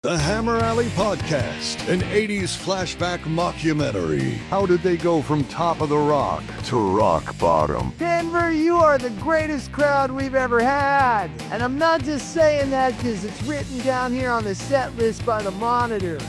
The Hammer Alley Podcast, an 80s flashback mockumentary. How did they go from top of the rock to rock bottom? Denver, you are the greatest crowd we've ever had. And I'm not just saying that because it's written down here on the set list by the Monitor.